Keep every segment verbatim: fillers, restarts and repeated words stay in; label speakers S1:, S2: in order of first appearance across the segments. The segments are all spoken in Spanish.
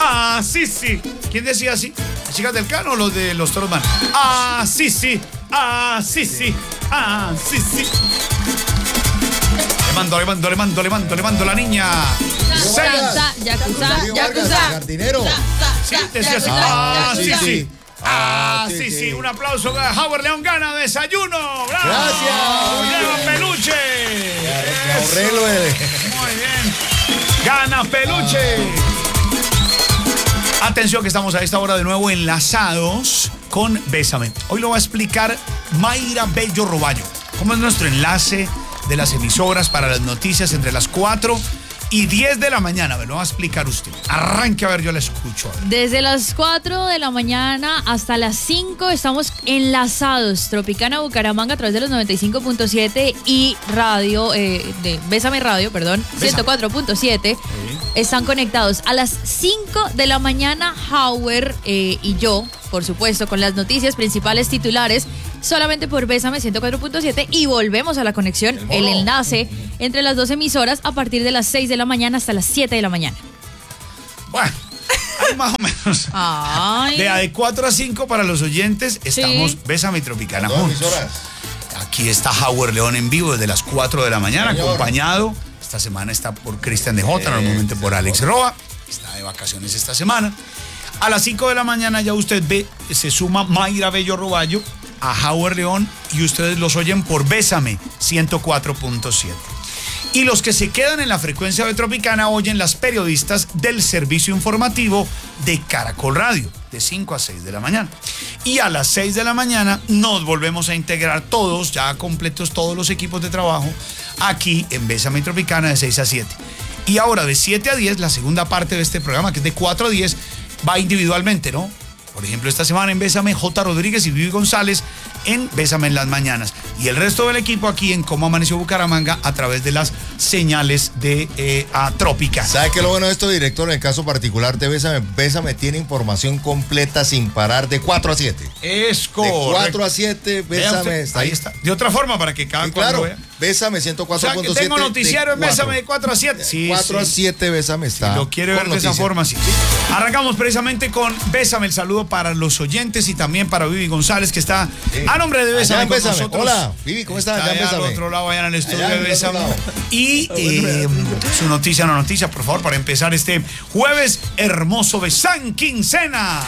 S1: Ah, sí, sí. ¿Quién decía así? ¿Las chicas del Cano o los de los Toros Man? Ah, sí, sí. Ah, sí, sí. Ah, sí, sí. Le mando, le mando, le mando, le mando, le mando la niña. Seis.
S2: Yakuza, Yakuza.
S3: Jardinero.
S1: Sí, decía así. Ah, sí, sí. Ah, sí, sí. Un aplauso. Howard León gana desayuno. ¡Bravo!
S3: Gracias.
S1: Lleva peluche.
S3: Ahorré lo de...
S1: Muy bien. Gana peluche. Atención que estamos a esta hora de nuevo enlazados con Bésame. Hoy lo va a explicar Mayra Bello Roballo. ¿Cómo es nuestro enlace de las emisoras para las noticias entre las cuatro y diez de la mañana? Me lo va a explicar usted. Arranque a ver, yo la escucho.
S2: Desde las cuatro de la mañana hasta las cinco estamos enlazados. Tropicana Bucaramanga a través de los noventa y cinco punto siete y radio, eh, de Bésame Radio, perdón,
S1: Bésame.
S2: ciento cuatro punto siete.
S1: Sí.
S2: Están conectados. A las cinco de la mañana, Howard eh, y yo, por supuesto, con las noticias principales titulares, solamente por Bésame ciento cuatro punto siete, y volvemos a la conexión, el, el enlace entre las dos emisoras a partir de las seis de la mañana hasta las siete de la mañana.
S1: Bueno, ahí más o menos.
S2: Ay.
S1: De, de cuatro a cinco para los oyentes estamos
S2: Sí.
S1: Bésame y Tropicana
S3: Dos
S1: juntos.
S3: emisoras.
S1: Aquí está Howard León en vivo desde las cuatro de la mañana,
S3: Señor.
S1: acompañado. Esta semana está por Cristian de Jota, normalmente por Alex Roa. Está de vacaciones esta semana. A las cinco de la mañana ya usted ve, se suma Mayra Bello Roballo a Howard León y ustedes los oyen por Bésame ciento cuatro punto siete. Y los que se quedan en la frecuencia de Tropicana oyen las periodistas del servicio informativo de Caracol Radio, de cinco a seis de la mañana. Y a las seis de la mañana nos volvemos a integrar todos, ya completos todos los equipos de trabajo, aquí en Bésame y Tropicana de seis a siete. Y ahora de siete a diez, la segunda parte de este programa, que es de cuatro a diez, va individualmente, ¿no? Por ejemplo, esta semana en Bésame, J. Rodríguez y Vivi González en Bésame en las mañanas. Y el resto del equipo aquí en Cómo Amaneció Bucaramanga a través de las señales de eh, a Trópica.
S3: ¿Sabe qué es lo bueno de esto, director? En el caso particular de Bésame, Bésame tiene información completa sin parar de cuatro a siete.
S1: Es correcto.
S3: De cuatro a siete,
S1: Vea
S3: Bésame
S1: usted,
S3: está
S1: ahí
S3: ahí.
S1: está. De otra forma, para que cada
S3: Y
S1: cual
S3: claro,
S1: lo vea.
S3: Bésame ciento
S1: O
S3: cuatro
S1: sea,
S3: punto
S1: que
S3: siete.
S1: tengo noticiario en Bésame de cuatro a siete. Sí,
S3: cuatro
S1: sí.
S3: a siete, Bésame está.
S1: Si lo quiere ver
S3: con
S1: de esa
S3: noticias.
S1: forma, sí. Arrancamos precisamente con Bésame, el saludo para los oyentes y también para Vivi González, que está
S3: Sí.
S1: a nombre de
S3: Allá
S1: Bésame
S3: en
S1: con
S3: Bésame.
S1: nosotros.
S3: Hola, Vivi, ¿cómo estás?
S1: Está
S3: Allá en
S1: allá al
S3: Bésame.
S1: otro lado, allá en el estudio
S3: Allá
S1: de
S3: en el otro
S1: Bésame.
S3: lado.
S1: Y eh, su noticia, no noticia, por favor, para empezar este jueves hermoso de San Quincena.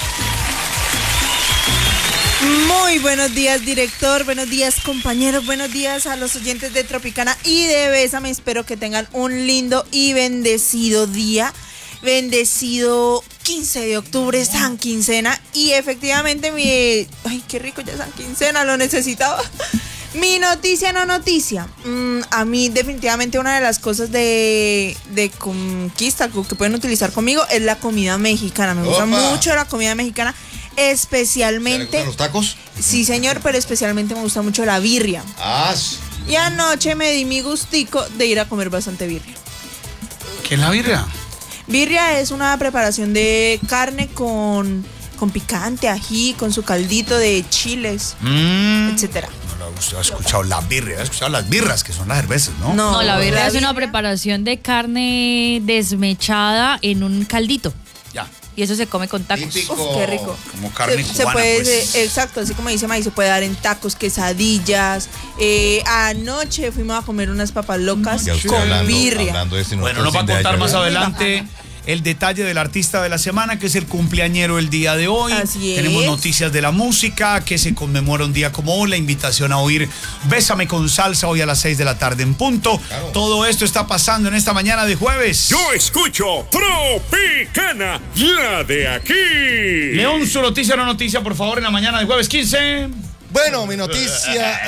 S4: Muy buenos días, director. Buenos días, compañeros. Buenos días a los oyentes de Tropicana y de Bésame. Espero que tengan un lindo y bendecido día. Bendecido quince de octubre, San Quincena. Y efectivamente, mi... Ay, qué rico ya San Quincena, lo necesitaba. Mi noticia, no noticia. Mm, a mí definitivamente una de las cosas de, de conquista que pueden utilizar conmigo es la comida mexicana. Me gusta
S3: ¡Opa!
S4: mucho la comida mexicana.
S3: ¿Te
S4: Especialmente...
S3: gustan los tacos?
S4: Sí, señor, pero especialmente me gusta mucho la birria.
S3: Ah, sí.
S4: Y anoche me di mi gustico de ir a comer bastante birria.
S1: ¿Qué es la birria?
S4: Birria es una preparación de carne con, con picante, ají, con su caldito de chiles,
S1: Mm.
S4: etcétera.
S1: No lo usted ha escuchado la birria, ha escuchado las birras, que son las cervezas, ¿no?
S2: No, la birria es una
S4: birria-
S2: preparación de carne desmechada en un caldito.
S1: Ya.
S2: Y eso se come con tacos.
S3: Típico.
S4: Uf, qué rico.
S1: Como carne
S4: se, se
S1: cubana,
S4: puede,
S1: pues.
S4: se- exacto, así como dice May, se puede dar en tacos, quesadillas. Eh, anoche fuimos a comer unas papas locas
S3: Ya usted
S4: con
S3: hablando,
S4: birria.
S3: hablando de este
S1: Bueno, nos va a contar más adelante el detalle del artista de la semana, que es el cumpleañero el día de hoy.
S4: Así es.
S1: Tenemos noticias de la música, que se conmemora un día como hoy, la invitación a oír Bésame con salsa hoy a las seis de la tarde en punto.
S3: Claro.
S1: Todo esto está pasando en esta mañana de jueves.
S5: Yo escucho Tropicana, la de aquí.
S1: León, su noticia o no noticia, por favor, en la mañana de jueves quince.
S3: Bueno, mi noticia.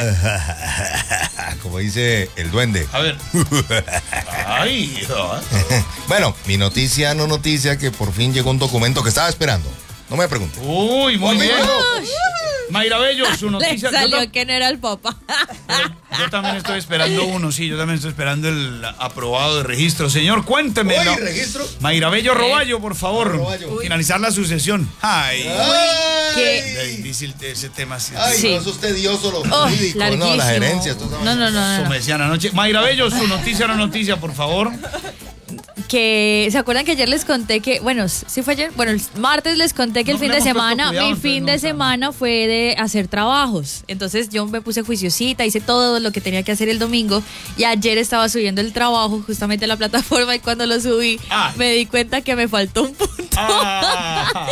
S3: Como dice el duende.
S1: A ver. Ay,
S3: Bueno, mi noticia, no noticia, que por fin llegó un documento que estaba esperando. No me pregunte.
S1: uy, muy
S3: Conmigo.
S1: bien. Mayra Bello, su
S2: Le
S1: noticia. Yo,
S2: salió
S1: tam-
S2: que no era el papá.
S1: yo también estoy esperando uno, sí, yo también estoy esperando el aprobado de registro. Señor, cuénteme.
S3: Uy,
S1: ¿no?
S3: registro.
S1: Mayra Bello Roballo, por favor.
S3: Roballo.
S1: Finalizar la sucesión. Ay,
S2: ¿Qué?
S1: es difícil ese tema. Sí.
S3: Ay,
S2: Sí.
S3: no, eso es tedioso, los
S2: Oh,
S3: jurídicos, no,
S2: larguísimo.
S3: las herencias. tú sabes.
S2: No, no, no,
S1: Eso
S2: no,
S1: me
S2: no.
S1: decían anoche. Mayra Bello, su noticia o no noticia, por favor.
S2: que, ¿se acuerdan que ayer les conté que, bueno, sí fue ayer? Bueno, el martes les conté que el
S1: No
S2: fin
S1: le
S2: de
S1: hemos puesto
S2: semana,
S1: cuidado,
S2: mi
S1: entonces
S2: fin
S1: no
S2: de
S1: sabemos.
S2: semana fue de hacer trabajos. Entonces yo me puse juiciosita, hice todo lo que tenía que hacer el domingo y ayer estaba subiendo el trabajo justamente a la plataforma y cuando lo subí
S1: Ay.
S2: me di cuenta que me faltó un punto.
S1: Ah,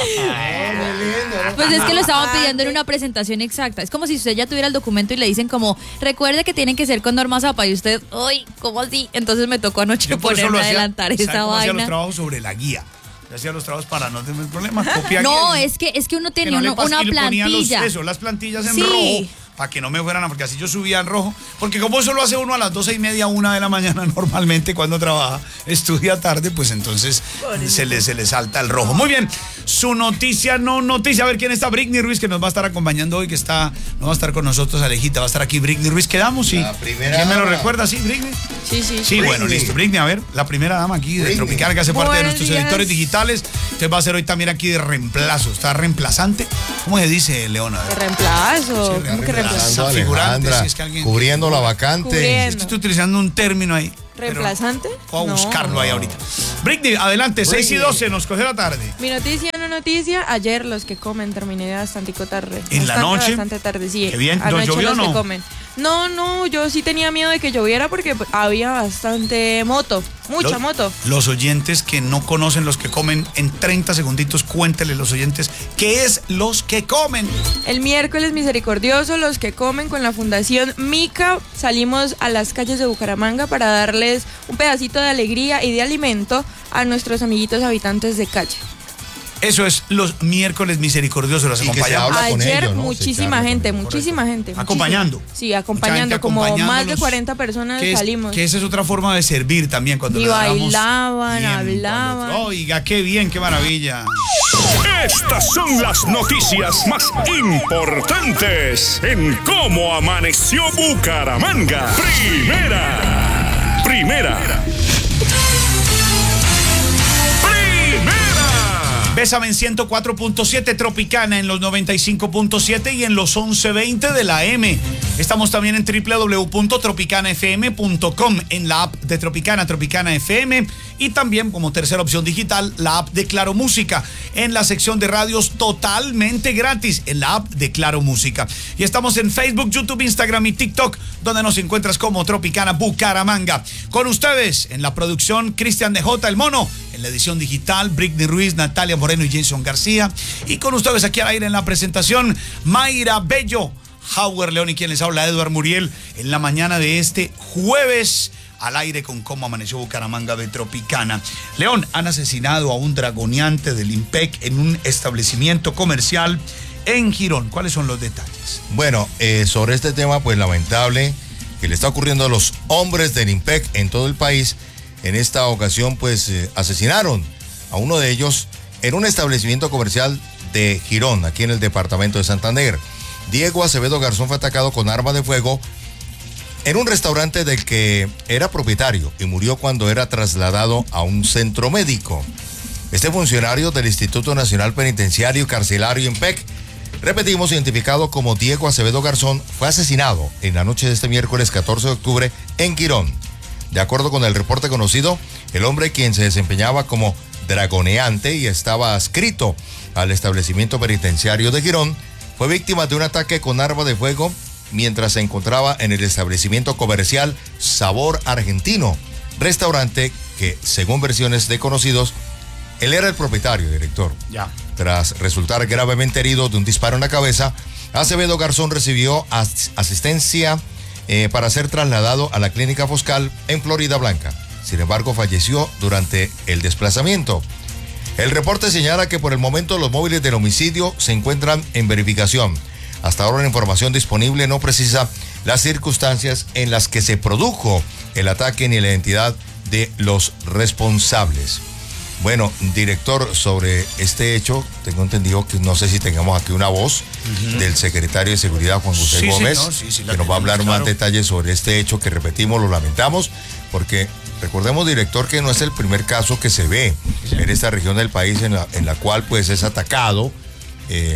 S2: Pues es que lo estaban pidiendo en una presentación exacta. Es como si usted ya tuviera el documento y le dicen como, recuerde que tienen que ser con normas A P A y usted, ¡ay! ¿Cómo así? Entonces me tocó anoche
S1: yo por eso
S2: ponerme
S1: lo
S2: a
S1: hacía,
S2: adelantar
S1: ¿sabe
S2: esa
S1: cómo hacía los
S2: vaina.
S1: trabajos sobre la guía? Yo hacía los trabajos para no tener problemas. Copia
S2: No,
S1: guía,
S2: es que es que uno
S1: que
S2: tenía
S1: no le
S2: uno-
S1: pas-
S2: una
S1: y le ponía los-
S2: plantilla.
S1: eso, las plantillas en
S2: Sí.
S1: rojo para que no me fueran a, porque así yo subía en rojo. Porque como eso lo hace uno a las doce y media, una de la mañana normalmente cuando trabaja, estudia tarde, pues entonces se le, se le salta el rojo. Muy bien, su noticia, no noticia. A ver quién está. Britney Ruiz, que nos va a estar acompañando hoy, que está, no va a estar con nosotros, Alejita, va a estar aquí Britney Ruiz. ¿Quedamos? Sí.
S3: La primera
S1: ¿Quién me lo
S3: dama.
S1: recuerda? Sí, Britney.
S2: Sí, sí.
S1: Sí, bueno,
S3: Britney.
S1: listo. Britney, a ver, la primera dama aquí de
S3: Britney.
S1: Tropicana, que hace parte de
S4: Buenos
S1: nuestros
S4: días.
S1: editores digitales. Usted va a ser hoy también aquí de reemplazo. ¿Está reemplazante? ¿Cómo se dice, Leona? A ver.
S4: ¿Qué reemplazo?
S1: Sí,
S4: ¿Cómo que reemplazo?
S3: Reemplazando a
S1: Figurante,
S3: Alejandra,
S1: si es que alguien-
S3: cubriendo la vacante.
S4: Cubriendo.
S1: Es que estoy utilizando un término ahí. pero
S4: ¿Reemplazante?
S1: Voy a
S4: No.
S1: buscarlo ahí ahorita. Britney, adelante, seis y doce, nos cogió la tarde.
S6: Mi noticia, no noticia, ayer los que comen terminé bastante tarde.
S1: ¿En la
S6: Bastante,
S1: noche?
S6: Bastante tarde, sí.
S1: Qué bien. ¿No
S6: Anoche
S1: llovió
S6: los
S1: o no?
S6: que comen. No, no, yo sí tenía miedo de que lloviera porque había bastante moto, mucha
S1: Los-
S6: moto.
S1: Los oyentes que no conocen los que comen, en treinta segunditos cuéntele los oyentes qué es los que comen.
S6: El miércoles misericordioso, los que comen con la Fundación Mica, salimos a las calles de Bucaramanga para darles un pedacito de alegría y de alimento a nuestros amiguitos habitantes de calle.
S1: Eso es los miércoles misericordiosos, los
S3: Y que se
S1: acompañamos.
S3: habla con
S6: Ayer
S3: ellos, ¿no? Se
S6: muchísima
S3: charla
S6: gente,
S3: con ellos,
S6: muchísima gente.
S1: Acompañando.
S6: muchísima. Sí,
S1: Mucha
S6: acompañando,
S1: gente
S6: como más de
S1: acompañándolos.
S6: cuarenta personas
S1: Que es-
S6: salimos.
S1: Que esa es otra forma de servir también cuando
S6: Y
S1: le damos
S6: bailaban,
S1: tiempo al
S6: hablaban.
S1: otro. Oiga, qué bien, qué maravilla.
S5: Estas son las noticias más importantes en cómo amaneció Bucaramanga. Primera. Primera. Primera.
S1: Bésame en ciento cuatro punto siete, Tropicana en los noventa y cinco punto siete y en los once veinte de la M. Estamos también en w w w punto tropicana f m punto com, en la app de Tropicana, Tropicana F M, y también como tercera opción digital, la app de Claro Música, en la sección de radios totalmente gratis, en la app de Claro Música. Y estamos en Facebook, YouTube, Instagram y TikTok, donde nos encuentras como Tropicana Bucaramanga. Con ustedes, en la producción, Cristian de J, el Mono, en la edición digital, Britney Ruiz, Natalia Moreno y Jason García. Y con ustedes aquí al aire en la presentación, Mayra Bello, Howard León y quien les habla, Edward Muriel, en la mañana de este jueves, al aire con Cómo Amaneció Bucaramanga de Tropicana. León, han asesinado a un dragoneante del IMPEC en un establecimiento comercial en Girón. ¿Cuáles son los detalles?
S3: Bueno, eh, sobre este tema, pues lamentable que le está ocurriendo a los hombres del IMPEC en todo el país. En esta ocasión, pues eh, asesinaron a uno de ellos en un establecimiento comercial de Girón, aquí en el departamento de Santander. Diego Acevedo Garzón fue atacado con arma de fuego en un restaurante del que era propietario y murió cuando era trasladado a un centro médico. Este funcionario del Instituto Nacional Penitenciario y Carcelario IMPEC, repetimos, identificado como Diego Acevedo Garzón, fue asesinado en la noche de este miércoles catorce de octubre en Girón. De acuerdo con el reporte conocido, el hombre, quien se desempeñaba como dragoneante y estaba adscrito al establecimiento penitenciario de Girón, fue víctima de un ataque con arma de fuego mientras se encontraba en el establecimiento comercial Sabor Argentino, restaurante que, según versiones de conocidos, él era el propietario, director.
S1: Ya.
S3: Tras resultar gravemente herido de un disparo en la cabeza, Acevedo Garzón recibió as- asistencia eh, para ser trasladado a la clínica Foscal en Florida Blanca. Sin embargo, falleció durante el desplazamiento. El reporte señala que por el momento los móviles del homicidio se encuentran en verificación. Hasta ahora la información disponible no precisa las circunstancias en las que se produjo el ataque ni la identidad de los responsables. Bueno, director, sobre este hecho, tengo entendido que no sé si tengamos aquí una voz uh-huh. del secretario de Seguridad, Juan José
S1: Sí,
S3: Gómez,
S1: señor, sí, sí, la
S3: que nos va a hablar
S1: tenemos,
S3: más
S1: claro.
S3: detalles sobre este hecho que repetimos, lo lamentamos, porque recordemos, director, que no es el primer caso que se ve en esta región del país en la, en la cual pues es atacado eh,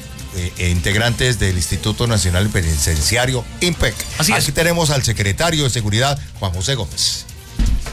S3: eh, integrantes del Instituto Nacional Penitenciario IMPEC.
S1: Así es.
S3: Aquí tenemos al secretario de Seguridad, Juan José Gómez.